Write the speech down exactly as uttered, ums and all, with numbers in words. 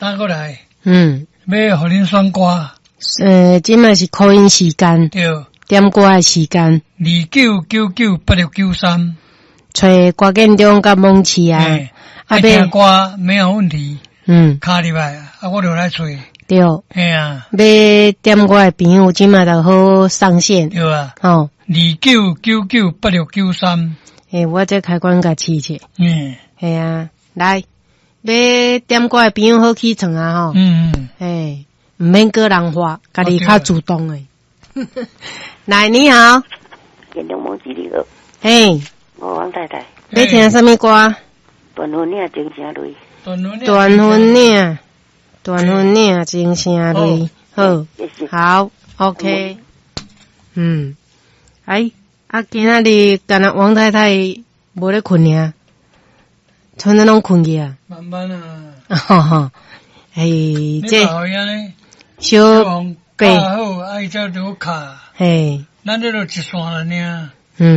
打过来。 嗯， 要互恁选歌。 呃，即卖是考音时间。 对。 点歌的时间。 二九九九八六九三。 找郭建中甲蒙奇啊。 啊，听歌没有问题。 嗯。 卡入来，啊，我就来找。 对。 嘿啊。 要点歌的朋友即卖就好上线。 对啊。 哦。 二九九九八六九三。 诶，我这开关甲试试。 嗯。 系啊，来，要点歌的朋友好起床啊吼。 嗯嗯。 诶，唔免个人话，家己较主动诶。来，你好。 建中蒙奇你好。 嘿。 我王太太。 要听什么歌？ 断魂岭真声泪。 断魂岭，断魂岭真声泪。好，好 ，OK。嗯，哎，啊，今仔日干那王太太无咧困呀，村仔拢困去啊。 慢慢啊。 哈哈，嘿，这小白好，爱只就卡。 嘿， 咱这都一线了呢。